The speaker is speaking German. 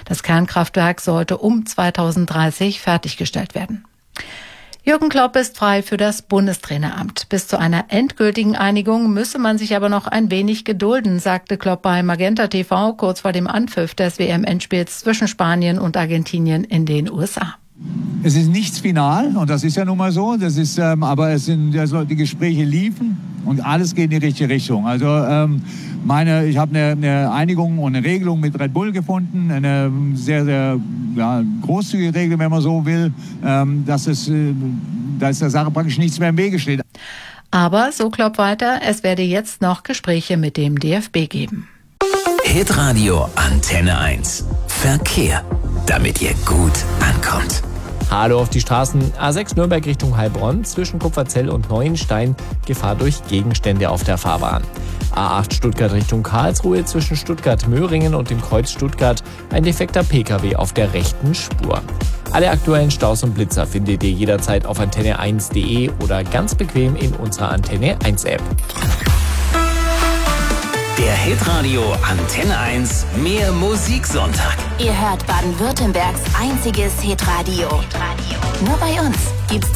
Das Kernkraftwerk sollte um 2030 fertiggestellt werden. Jürgen Klopp ist frei für das Bundestraineramt. Bis zu einer endgültigen Einigung müsse man sich aber noch ein wenig gedulden, sagte Klopp bei Magenta TV kurz vor dem Anpfiff des WM-Endspiels zwischen Spanien und Argentinien in den USA. Es ist nichts final und das ist ja nun mal so. Das ist, aber die Gespräche liefen und alles geht in die richtige Richtung. Also ich habe eine Einigung und eine Regelung mit Red Bull gefunden, eine sehr, sehr großzügige Regel, wenn man so will, dass der Sache praktisch nichts mehr im Wege steht. Aber, so Klopp weiter, es werde jetzt noch Gespräche mit dem DFB geben. Hitradio Antenne 1. Verkehr, damit ihr gut ankommt. Hallo auf die Straßen. A6 Nürnberg Richtung Heilbronn, zwischen Kupferzell und Neuenstein, Gefahr durch Gegenstände auf der Fahrbahn. A8 Stuttgart Richtung Karlsruhe, zwischen Stuttgart-Möhringen und dem Kreuz Stuttgart, ein defekter Pkw auf der rechten Spur. Alle aktuellen Staus und Blitzer findet ihr jederzeit auf antenne1.de oder ganz bequem in unserer Antenne 1 App. Der Hitradio Antenne 1 Mehr Musiksonntag. Ihr hört Baden-Württembergs einziges Hitradio. Nur bei uns gibt's